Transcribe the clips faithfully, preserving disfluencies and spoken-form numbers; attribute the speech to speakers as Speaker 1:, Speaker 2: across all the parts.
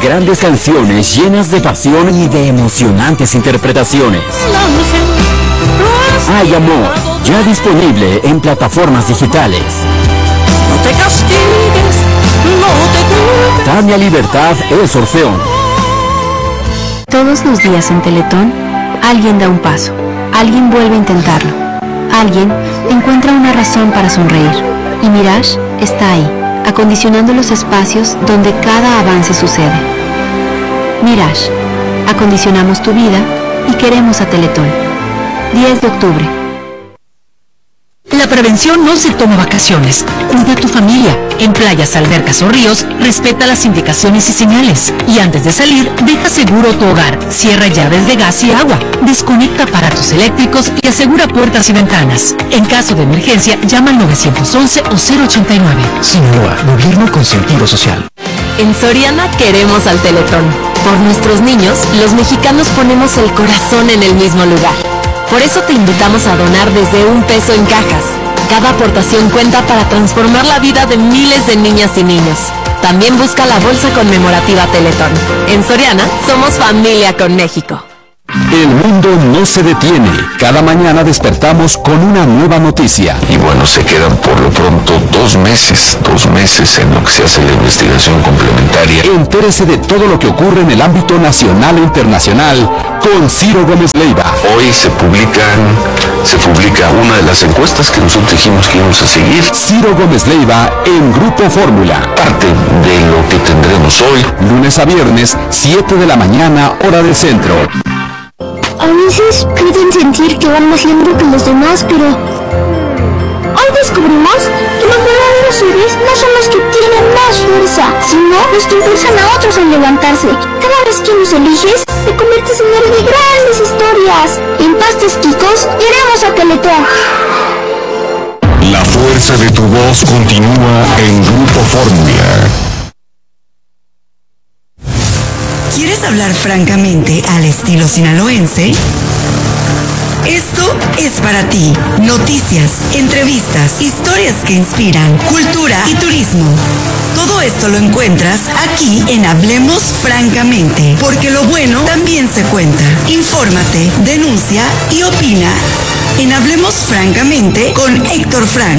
Speaker 1: grandes canciones llenas de pasión y de emocionantes interpretaciones. Hay amor, ya disponible en plataformas digitales.
Speaker 2: No te castigues, no te culpes.
Speaker 1: Tania Libertad es Orfeón.
Speaker 3: Todos los días en Teletón, alguien da un paso, alguien vuelve a intentarlo, alguien encuentra una razón para sonreír. Y Mirage está ahí, acondicionando los espacios donde cada avance sucede. Mirage, acondicionamos tu vida y queremos a Teletón. diez de octubre.
Speaker 4: La prevención no se toma vacaciones. Cuida a tu familia. En playas, albercas o ríos, respeta las indicaciones y señales. Y antes de salir, deja seguro tu hogar. Cierra llaves de gas y agua. Desconecta aparatos eléctricos y asegura puertas y ventanas. En caso de emergencia, llama al nueve once o cero ochenta y nueve.
Speaker 5: Sinaloa, gobierno con sentido social.
Speaker 6: En Soriana queremos al Teletón. Por nuestros niños, los mexicanos ponemos el corazón en el mismo lugar. Por eso te invitamos a donar desde un peso en cajas. Cada aportación cuenta para transformar la vida de miles de niñas y niños. También busca la bolsa conmemorativa Teletón. En Soriana, somos familia con México.
Speaker 1: El mundo no se detiene. Cada mañana despertamos con una nueva noticia.
Speaker 7: Y bueno, se quedan por lo pronto dos meses, dos meses en lo que se hace la investigación complementaria.
Speaker 1: Entérese de todo lo que ocurre en el ámbito nacional e internacional con Ciro Gómez Leiva.
Speaker 7: Hoy se publican, se publica una de las encuestas que nosotros dijimos que íbamos a seguir.
Speaker 1: Ciro Gómez Leiva en Grupo Fórmula.
Speaker 7: Parte de lo que tendremos hoy.
Speaker 1: Lunes a viernes, siete de la mañana, hora del centro.
Speaker 8: A veces pueden sentir que van más lento que los demás, pero hoy descubrimos que los verdaderos héroes no son los que tienen más fuerza, sino los que impulsan a otros a levantarse. Cada vez que nos eliges, te conviertes en héroe de grandes historias. En Pastes Quicos, queremos a Teletón.
Speaker 7: La fuerza de tu voz continúa en Grupo Fórmula.
Speaker 9: ¿Quieres hablar francamente al estilo sinaloense? Esto es para ti. Noticias, entrevistas, historias que inspiran, cultura y turismo. Todo esto lo encuentras aquí en Hablemos Francamente, porque lo bueno también se cuenta. Infórmate, denuncia y opina en Hablemos Francamente con Héctor Frank.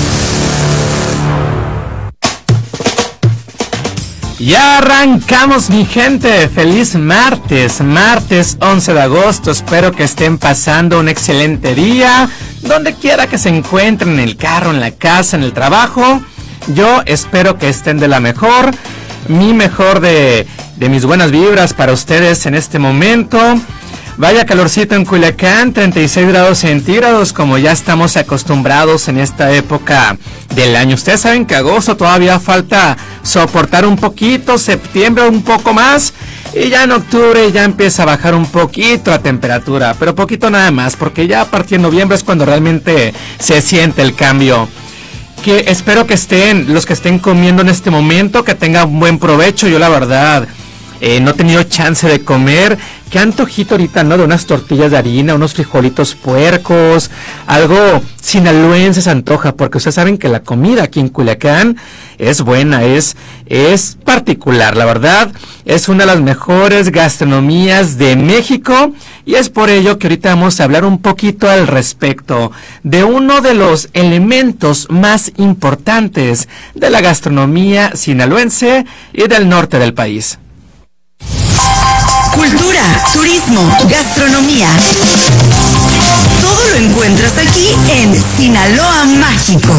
Speaker 10: Ya arrancamos, mi gente. Feliz martes, martes once de agosto. Espero que estén pasando un excelente día, donde quiera que se encuentren, en el carro, en la casa, en el trabajo. Yo espero que estén de la mejor, mi mejor de, de mis buenas vibras para ustedes en este momento. Vaya calorcito en Culiacán, treinta y seis grados centígrados, como ya estamos acostumbrados en esta época del año. Ustedes saben que agosto todavía falta soportar un poquito, septiembre un poco más, y ya en octubre ya empieza a bajar un poquito la temperatura, pero poquito nada más, porque ya a partir de noviembre es cuando realmente se siente el cambio. Que espero que estén, los que estén comiendo en este momento, que tengan un buen provecho. Yo la verdad Eh, no he tenido chance de comer. Qué antojito ahorita, ¿no? De unas tortillas de harina, unos frijolitos puercos, algo sinaloense se antoja, porque ustedes saben que la comida aquí en Culiacán es buena, es, es particular, la verdad. Es una de las mejores gastronomías de México, y es por ello que ahorita vamos a hablar un poquito al respecto de uno de los elementos más importantes de la gastronomía sinaloense y del norte del país.
Speaker 9: Cultura, turismo, gastronomía. Todo lo encuentras aquí en Sinaloa Mágico.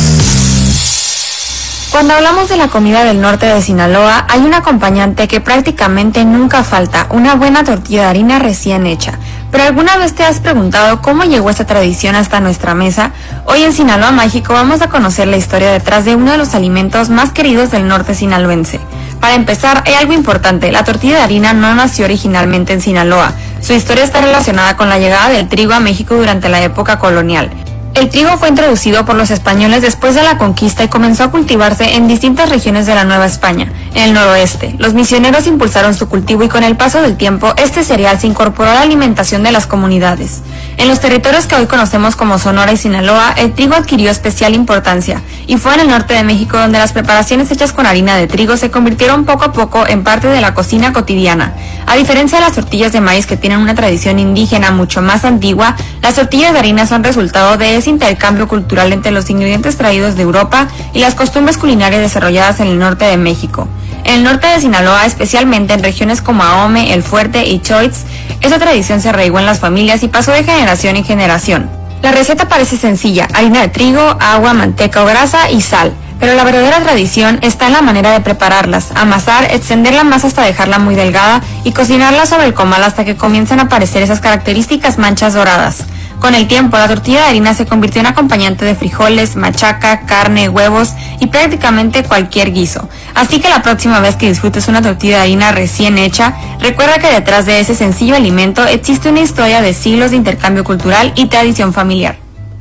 Speaker 11: Cuando hablamos de la comida del norte de Sinaloa, hay un acompañante que prácticamente nunca falta, una buena tortilla de harina recién hecha. ¿Pero alguna vez te has preguntado cómo llegó esta tradición hasta nuestra mesa? Hoy en Sinaloa Mágico vamos a conocer la historia detrás de uno de los alimentos más queridos del norte sinaloense. Para empezar, hay algo importante: la tortilla de harina no nació originalmente en Sinaloa. Su historia está relacionada con la llegada del trigo a México durante la época colonial. El trigo fue introducido por los españoles después de la conquista y comenzó a cultivarse en distintas regiones de la Nueva España, en el noroeste. Los misioneros impulsaron su cultivo y con el paso del tiempo, este cereal se incorporó a la alimentación de las comunidades. En los territorios que hoy conocemos como Sonora y Sinaloa, el trigo adquirió especial importancia y fue en el norte de México donde las preparaciones hechas con harina de trigo se convirtieron poco a poco en parte de la cocina cotidiana. A diferencia de las tortillas de maíz que tienen una tradición indígena mucho más antigua, las tortillas de harina son resultado de ese intercambio cultural entre los ingredientes traídos de Europa y las costumbres culinarias desarrolladas en el norte de México. En el norte de Sinaloa, especialmente en regiones como Ahome, El Fuerte y Choix, esa tradición se arraigó en las familias y pasó de generación en generación. La receta parece sencilla: harina de trigo, agua, manteca o grasa y sal. Pero la verdadera tradición está en la manera de prepararlas: amasar, extender la masa hasta dejarla muy delgada y cocinarla sobre el comal hasta que comiencen a aparecer esas características manchas doradas. Con el tiempo, la tortilla de harina se convirtió en acompañante de frijoles, machaca, carne, huevos y prácticamente cualquier guiso. Así que la próxima vez que disfrutes una tortilla de harina recién hecha, recuerda que detrás de ese sencillo alimento existe una historia de siglos de intercambio cultural y tradición familiar.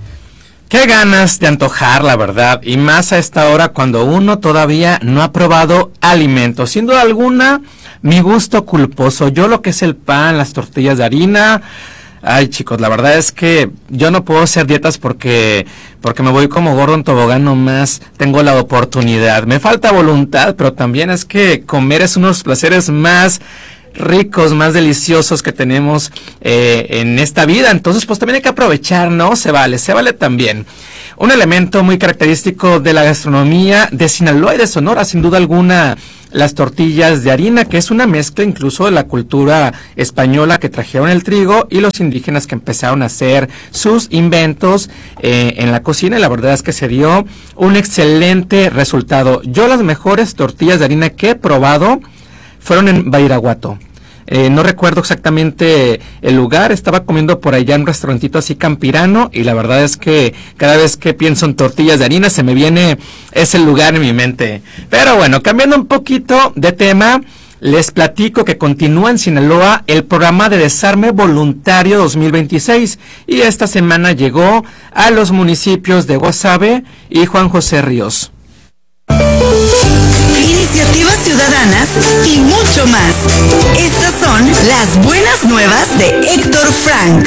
Speaker 10: Qué ganas de antojar, la verdad, y más a esta hora cuando uno todavía no ha probado alimentos. Sin duda alguna, mi gusto culposo. Yo lo que es el pan, las tortillas de harina. Ay, chicos, la verdad es que yo no puedo hacer dietas porque porque me voy como gordo en tobogán nomás. Tengo la oportunidad. Me falta voluntad, pero también es que comer es uno de los placeres más ricos, más deliciosos que tenemos eh, en esta vida. Entonces, pues también hay que aprovechar, ¿no? Se vale, se vale también. Un elemento muy característico de la gastronomía de Sinaloa y de Sonora, sin duda alguna, las tortillas de harina, que es una mezcla incluso de la cultura española que trajeron el trigo y los indígenas que empezaron a hacer sus inventos eh, en la cocina, y la verdad es que se dio un excelente resultado. Yo las mejores tortillas de harina que he probado fueron en Badiraguato. Eh, no recuerdo exactamente el lugar, estaba comiendo por allá en un restaurantito así campirano, y la verdad es que cada vez que pienso en tortillas de harina se me viene ese lugar en mi mente. Pero bueno, cambiando un poquito de tema, les platico que continúa en Sinaloa el programa de Desarme Voluntario dos mil veintiséis, y esta semana llegó a los municipios de Guasave y Juan José Ríos.
Speaker 9: Iniciativas ciudadanas y mucho más. Estas son las buenas nuevas de Héctor Frank.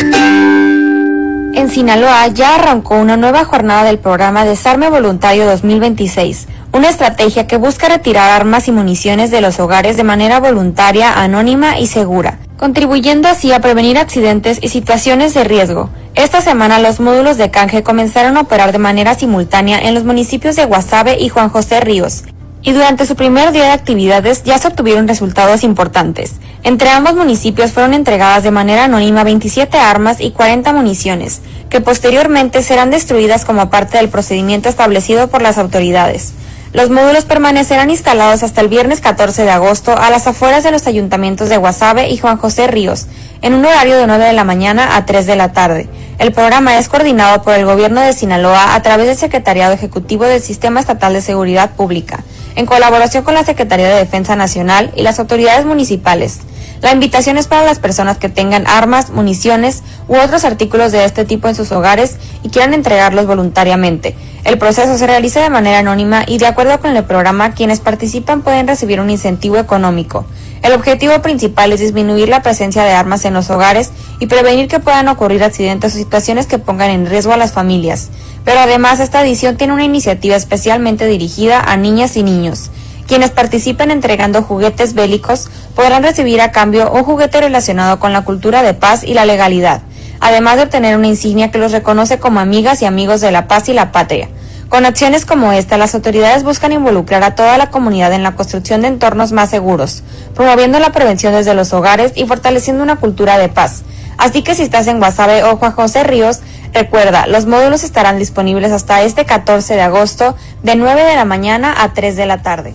Speaker 11: En Sinaloa ya arrancó una nueva jornada del programa Desarme Voluntario dos mil veintiséis, una estrategia que busca retirar armas y municiones de los hogares de manera voluntaria, anónima y segura, contribuyendo así a prevenir accidentes y situaciones de riesgo. Esta semana los módulos de canje comenzaron a operar de manera simultánea en los municipios de Guasave y Juan José Ríos, y durante su primer día de actividades ya se obtuvieron resultados importantes. Entre ambos municipios fueron entregadas de manera anónima veintisiete armas y cuarenta municiones, que posteriormente serán destruidas como parte del procedimiento establecido por las autoridades. Los módulos permanecerán instalados hasta el viernes catorce de agosto a las afueras de los ayuntamientos de Guasave y Juan José Ríos, en un horario de nueve de la mañana a tres de la tarde. El programa es coordinado por el gobierno de Sinaloa a través del Secretariado Ejecutivo del Sistema Estatal de Seguridad Pública, en colaboración con la Secretaría de Defensa Nacional y las autoridades municipales. La invitación es para las personas que tengan armas, municiones u otros artículos de este tipo en sus hogares y quieran entregarlos voluntariamente. El proceso se realiza de manera anónima y de acuerdo con el programa, quienes participan pueden recibir un incentivo económico. El objetivo principal es disminuir la presencia de armas en los hogares y prevenir que puedan ocurrir accidentes o situaciones que pongan en riesgo a las familias. Pero además, esta edición tiene una iniciativa especialmente dirigida a niñas y niños. Quienes participen entregando juguetes bélicos podrán recibir a cambio un juguete relacionado con la cultura de paz y la legalidad, además de obtener una insignia que los reconoce como amigas y amigos de la paz y la patria. Con acciones como esta, las autoridades buscan involucrar a toda la comunidad en la construcción de entornos más seguros, promoviendo la prevención desde los hogares y fortaleciendo una cultura de paz. Así que si estás en Guasave o Juan José Ríos, recuerda, los módulos estarán disponibles hasta este catorce de agosto de nueve de la mañana a tres de la tarde.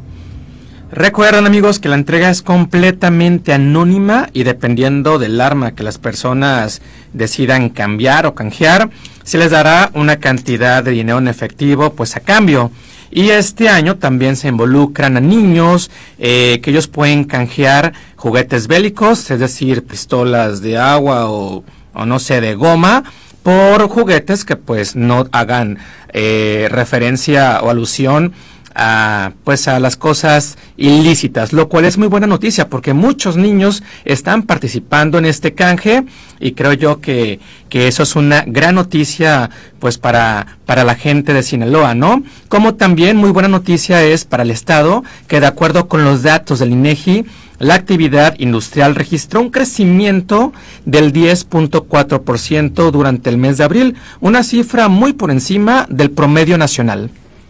Speaker 10: Recuerden, amigos, que la entrega es completamente anónima y dependiendo del arma que las personas decidan cambiar o canjear, se les dará una cantidad de dinero en efectivo pues a cambio. Y este año también se involucran a niños eh, que ellos pueden canjear juguetes bélicos, es decir, pistolas de agua o, o no sé, de goma, por juguetes que pues no hagan eh, referencia o alusión a pues a las cosas ilícitas, lo cual es muy buena noticia porque muchos niños están participando en este canje y creo yo que, que eso es una gran noticia pues para, para la gente de Sinaloa, ¿no? Como también muy buena noticia es para el estado que de acuerdo con los datos del INEGI, la actividad industrial registró un crecimiento del diez punto cuatro por ciento durante el mes de abril, una cifra muy por encima del promedio nacional.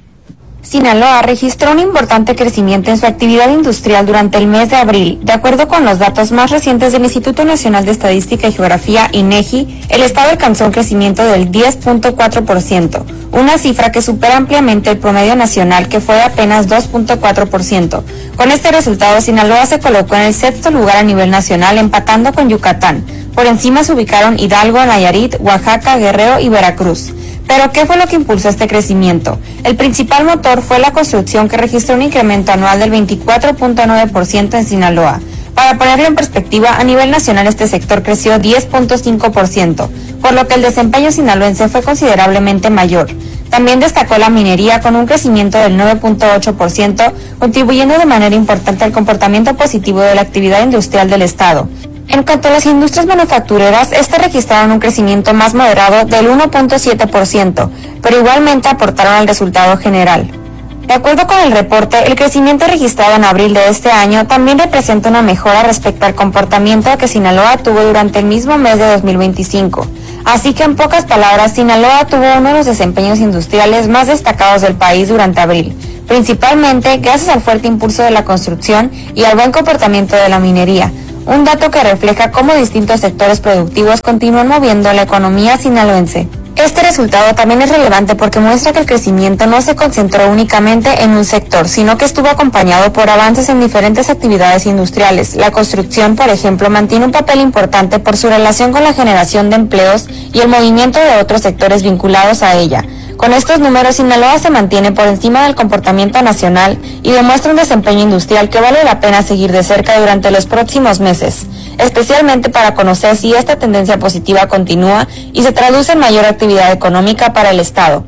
Speaker 11: Sinaloa registró un importante crecimiento en su actividad industrial durante el mes de abril. De acuerdo con los datos más recientes del Instituto Nacional de Estadística y Geografía, INEGI, el estado alcanzó un crecimiento del diez punto cuatro por ciento, una cifra que supera ampliamente el promedio nacional, que fue de apenas dos punto cuatro por ciento. Con este resultado, Sinaloa se colocó en el sexto lugar a nivel nacional, empatando con Yucatán. Por encima se ubicaron Hidalgo, Nayarit, Oaxaca, Guerrero y Veracruz. Pero, ¿qué fue lo que impulsó este crecimiento? El principal motor fue la construcción, que registró un incremento anual del veinticuatro punto nueve por ciento en Sinaloa. Para ponerlo en perspectiva, a nivel nacional este sector creció diez punto cinco por ciento, por lo que el desempeño sinaloense fue considerablemente mayor. También destacó la minería con un crecimiento del nueve punto ocho por ciento, contribuyendo de manera importante al comportamiento positivo de la actividad industrial del estado. En cuanto a las industrias manufactureras, estas registraron un crecimiento más moderado del uno punto siete por ciento, pero igualmente aportaron al resultado general. De acuerdo con el reporte, el crecimiento registrado en abril de este año también representa una mejora respecto al comportamiento que Sinaloa tuvo durante el mismo mes de dos mil veinticinco. Así que, en pocas palabras, Sinaloa tuvo uno de los desempeños industriales más destacados del país durante abril, principalmente gracias al fuerte impulso de la construcción y al buen comportamiento de la minería, un dato que refleja cómo distintos sectores productivos continúan moviendo la economía sinaloense. Este resultado también es relevante porque muestra que el crecimiento no se concentró únicamente en un sector, sino que estuvo acompañado por avances en diferentes actividades industriales. La construcción, por ejemplo, mantiene un papel importante por su relación con la generación de empleos y el movimiento de otros sectores vinculados a ella. Con estos números, Sinaloa se mantiene por encima del comportamiento nacional y demuestra un desempeño industrial que vale la pena seguir de cerca durante los próximos meses, especialmente para conocer si esta tendencia positiva continúa y se traduce en mayor actividad económica para el estado.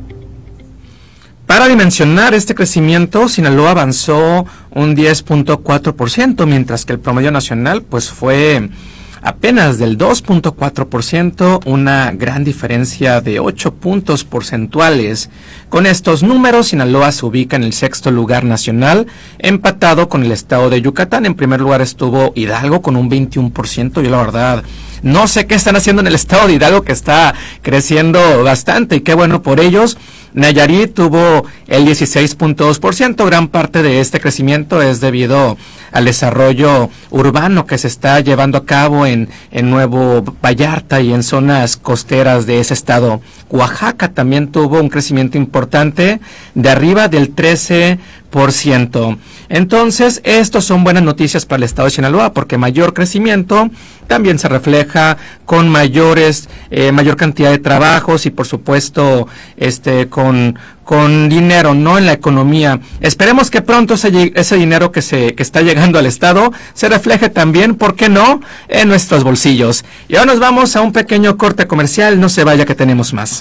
Speaker 10: Para dimensionar este crecimiento, Sinaloa avanzó un diez punto cuatro por ciento, mientras que el promedio nacional pues fue apenas del dos punto cuatro por ciento, una gran diferencia de ocho puntos porcentuales. Con estos números, Sinaloa se ubica en el sexto lugar nacional, empatado con el estado de Yucatán. En primer lugar estuvo Hidalgo con un veintiuno por ciento. Yo la verdad no sé qué están haciendo en el estado de Hidalgo, que está creciendo bastante, y qué bueno por ellos. Nayarit tuvo el dieciséis punto dos por ciento. Gran parte de este crecimiento es debido al desarrollo urbano que se está llevando a cabo en, en Nuevo Vallarta y en zonas costeras de ese estado. Oaxaca también tuvo un crecimiento importante de arriba del trece por ciento. Entonces, estos son buenas noticias para el estado de Sinaloa, porque mayor crecimiento también se refleja con mayores, eh, mayor cantidad de trabajos y por supuesto, este, con, con dinero, ¿no? En la economía. Esperemos que pronto ese, ese dinero que se, que está llegando al estado se refleje también, ¿por qué no?, en nuestros bolsillos. Y ahora nos vamos a un pequeño corte comercial, no se vaya que tenemos más.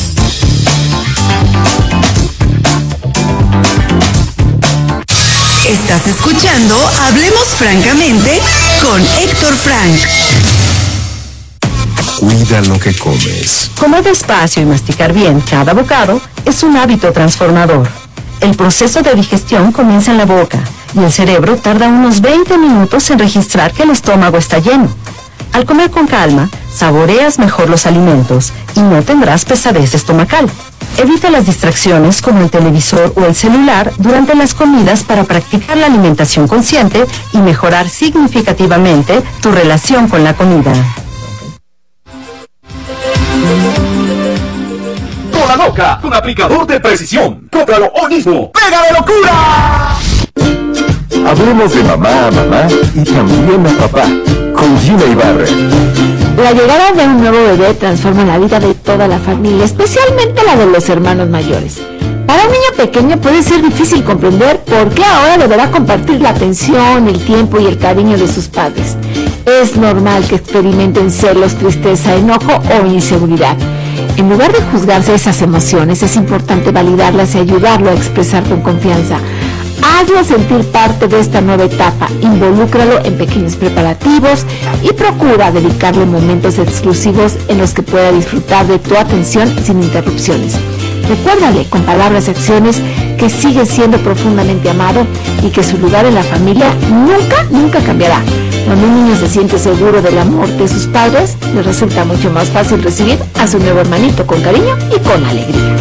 Speaker 9: Estás escuchando Hablemos Francamente con Héctor Frank.
Speaker 5: Cuida lo que comes.
Speaker 12: Comer despacio y masticar bien cada bocado es un hábito transformador. El proceso de digestión comienza en la boca y el cerebro tarda unos veinte minutos en registrar que el estómago está lleno. Al comer con calma, saboreas mejor los alimentos y no tendrás pesadez estomacal. Evita las distracciones como el televisor o el celular durante las comidas para practicar la alimentación consciente y mejorar significativamente tu relación con la comida.
Speaker 1: Cola Loca, un aplicador de precisión. Cómpralo hoy mismo. ¡Pega de locura!
Speaker 5: Hablemos de mamá a mamá y también a papá, con Gina Ibarra.
Speaker 13: La llegada de un nuevo bebé transforma la vida de toda la familia, especialmente la de los hermanos mayores. Para un niño pequeño puede ser difícil comprender por qué ahora deberá compartir la atención, el tiempo y el cariño de sus padres. Es normal que experimenten celos, tristeza, enojo o inseguridad. En lugar de juzgarse esas emociones, es importante validarlas y ayudarlo a expresar con confianza. Hazlo sentir parte de esta nueva etapa, involúcralo en pequeños preparativos y procura dedicarle momentos exclusivos en los que pueda disfrutar de tu atención sin interrupciones. Recuérdale con palabras y acciones que sigue siendo profundamente amado y que su lugar en la familia nunca, nunca cambiará. Cuando un niño se siente seguro del amor de sus padres, le resulta mucho más fácil recibir a su nuevo hermanito con cariño y con alegría.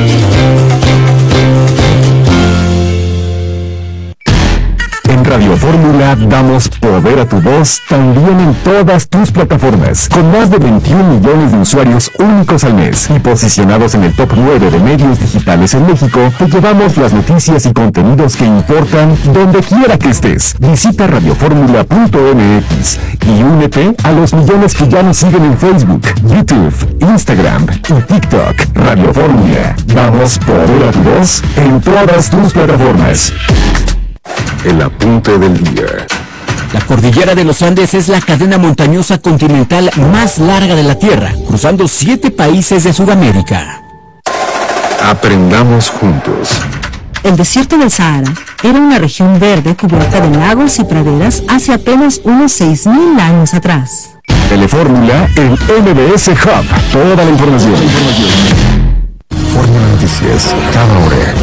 Speaker 5: En Radio Fórmula damos poder a tu voz también en todas tus plataformas. Con más de veintiún millones de usuarios únicos al mes y posicionados en el top nueve de medios digitales en México, te llevamos las noticias y contenidos que importan donde quiera que estés. Visita radioformula punto m x y únete a los millones que ya nos siguen en Facebook, YouTube, Instagram y TikTok. Radio Fórmula, damos poder a tu voz en todas tus plataformas.
Speaker 1: El apunte del día. La cordillera de los Andes es la cadena montañosa continental más larga de la Tierra, cruzando siete países de Sudamérica. Aprendamos juntos.
Speaker 12: El desierto del Sahara era una región verde cubierta de lagos y praderas hace apenas unos seis mil años atrás.
Speaker 5: Telefórmula en M B S Hub. Toda la información.
Speaker 1: Fórmula Noticias, cada hora.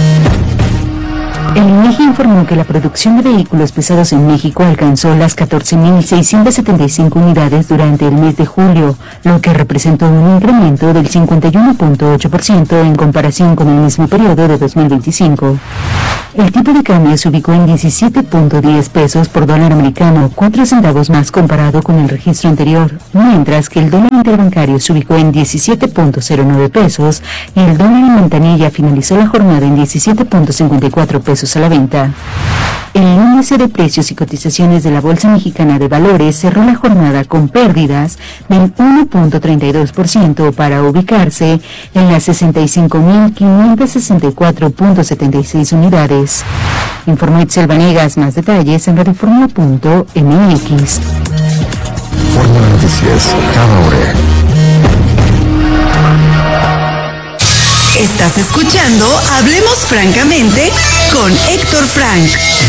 Speaker 12: El INEGI informó que la producción de vehículos pesados en México alcanzó las catorce mil seiscientas setenta y cinco unidades durante el mes de julio, lo que representó un incremento del cincuenta y uno punto ocho por ciento en comparación con el mismo periodo de dos mil veinticinco. El tipo de cambio se ubicó en diecisiete punto diez pesos por dólar americano, cuatro centavos más comparado con el registro anterior, mientras que el dólar interbancario se ubicó en diecisiete punto cero nueve pesos y el dólar en ventanilla finalizó la jornada en diecisiete punto cincuenta y cuatro pesos a la venta. El índice de precios y cotizaciones de la Bolsa Mexicana de Valores cerró la jornada con pérdidas del uno punto treinta y dos por ciento para ubicarse en las sesenta y cinco mil quinientas sesenta y cuatro punto setenta y seis unidades. Informó Itzel Vanegas. Más detalles en radioformula punto m x.
Speaker 1: Fórmula Noticias, cada hora.
Speaker 9: Estás escuchando Hablemos Francamente con Héctor Frank.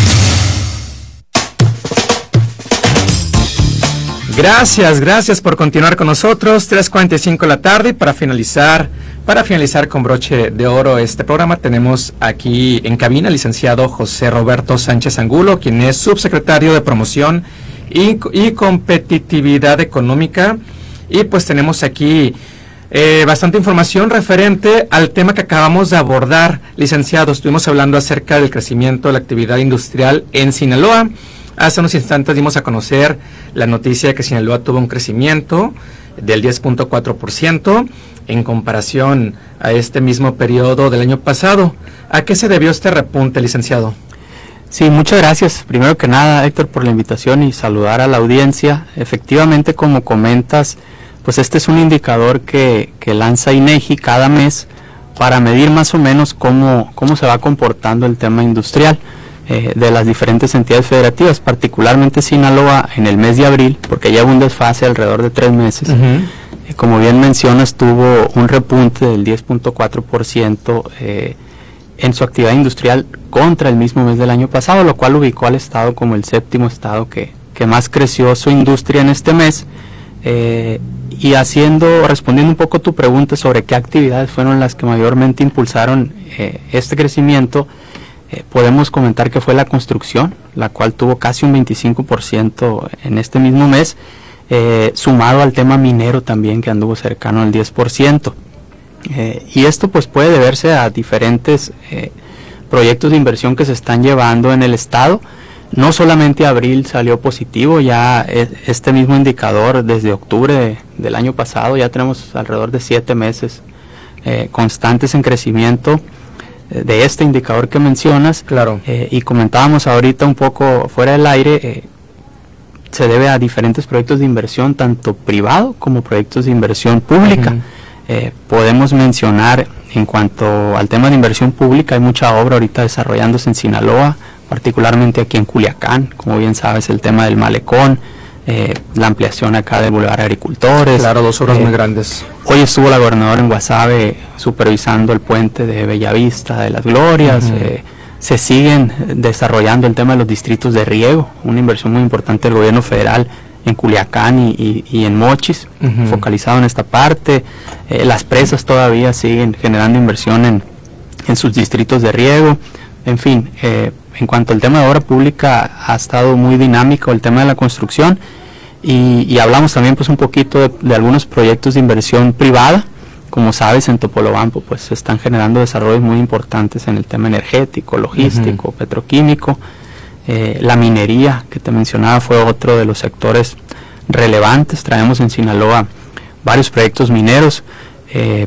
Speaker 10: Gracias, gracias por continuar con nosotros. tres cuarenta y cinco de la tarde y para finalizar, para finalizar con broche de oro este programa tenemos aquí en cabina al licenciado José Roberto Sánchez Angulo, quien es subsecretario de Promoción y, y Competitividad Económica. Y pues tenemos aquí Eh, bastante información referente al tema que acabamos de abordar, licenciado. Estuvimos hablando acerca del crecimiento de la actividad industrial en Sinaloa. Hace unos instantes dimos a conocer la noticia de que Sinaloa tuvo un crecimiento del diez punto cuatro por ciento en comparación a este mismo periodo del año pasado. ¿A qué se debió este repunte, licenciado?
Speaker 14: Sí, muchas gracias. Primero que nada, Héctor, por la invitación y saludar a la audiencia. Efectivamente, como comentas, pues este es un indicador que, que lanza INEGI cada mes para medir más o menos cómo, cómo se va comportando el tema industrial eh, de las diferentes entidades federativas, particularmente Sinaloa en el mes de abril, porque lleva un desfase alrededor de tres meses. Uh-huh. Eh, como bien mencionas, tuvo un repunte del diez punto cuatro por ciento eh, en su actividad industrial contra el mismo mes del año pasado, lo cual ubicó al estado como el séptimo estado que, que más creció su industria en este mes. Eh, y haciendo, respondiendo un poco a tu pregunta sobre qué actividades fueron las que mayormente impulsaron eh, este crecimiento, eh, podemos comentar que fue la construcción, la cual tuvo casi un veinticinco por ciento en este mismo mes, eh, sumado al tema minero también, que anduvo cercano al diez por ciento. Eh, y esto pues puede deberse a diferentes eh, proyectos de inversión que se están llevando en el estado. No solamente abril salió positivo, ya este mismo indicador desde octubre de, del año pasado ya tenemos alrededor de siete meses eh, constantes en crecimiento eh, de este indicador que mencionas. Claro. Eh, y comentábamos ahorita un poco fuera del aire, eh, se debe a diferentes proyectos de inversión, tanto privado como proyectos de inversión pública. Uh-huh. Eh, podemos mencionar en cuanto al tema de inversión pública, hay mucha obra ahorita desarrollándose en Sinaloa, particularmente aquí en Culiacán, como bien sabes, el tema del malecón, eh, la ampliación acá del Boulevard Agricultores.
Speaker 10: Claro, dos obras
Speaker 14: eh,
Speaker 10: muy grandes.
Speaker 14: Hoy estuvo la gobernadora en Guasave supervisando el puente de Bellavista de las Glorias. Uh-huh. eh, se siguen desarrollando el tema de los distritos de riego, una inversión muy importante del gobierno federal en Culiacán y, y, y en Mochis, uh-huh. focalizado en esta parte. Eh, las presas todavía siguen generando inversión en, en sus distritos de riego. En fin, eh, en cuanto al tema de obra pública, ha estado muy dinámico el tema de la construcción, y, y hablamos también pues un poquito de, de algunos proyectos de inversión privada. Como sabes, en Topolobampo pues se están generando desarrollos muy importantes en el tema energético, logístico, uh-huh. petroquímico. Eh, la minería, que te mencionaba, fue otro de los sectores relevantes. Traemos en Sinaloa varios proyectos mineros. Eh,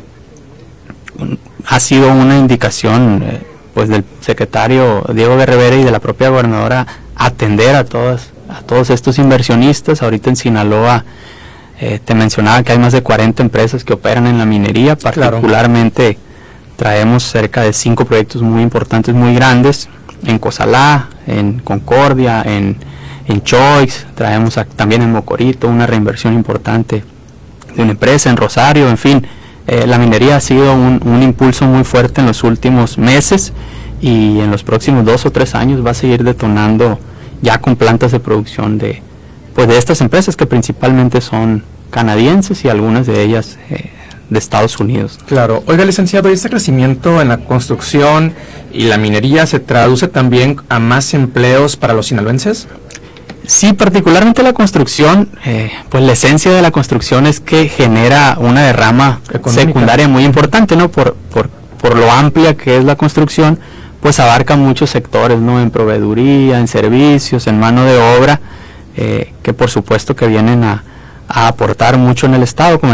Speaker 14: ha sido una indicación eh, pues del secretario Diego Guerrevera y de la propia gobernadora atender a todas a todos estos inversionistas. Ahorita en Sinaloa eh, te mencionaba que hay más de cuarenta empresas que operan en la minería. Particularmente claro. traemos cerca de cinco proyectos muy importantes, muy grandes, en Cozalá, en Concordia, en, en Choix. Traemos a, también en Mocorito una reinversión importante de una empresa, en Rosario. En fin, eh, la minería ha sido un, un impulso muy fuerte en los últimos meses, y en los próximos dos o tres años va a seguir detonando ya con plantas de producción de, pues de estas empresas, que principalmente son canadienses y algunas de ellas eh, de Estados Unidos.
Speaker 10: Claro. Oiga, licenciado, ¿y este crecimiento en la construcción y la minería se traduce también a más empleos para los sinaloenses?
Speaker 14: Sí, particularmente la construcción, eh, pues la esencia de la construcción es que genera una derrama económica secundaria muy importante, ¿no? Por, por, por lo amplia que es la construcción, pues abarca muchos sectores, ¿no? En proveeduría, en servicios, en mano de obra, eh, que por supuesto que vienen a, a aportar mucho en el Estado, como